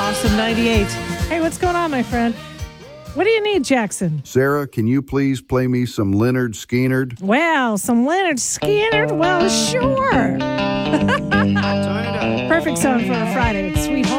Awesome 98. Hey, what's going on, my friend? What do you need, Jackson? Sarah, can you please play me some Leonard Skinner? Well, some Leonard Skinner? Well, sure. Perfect song for a Friday. It's Sweet Home.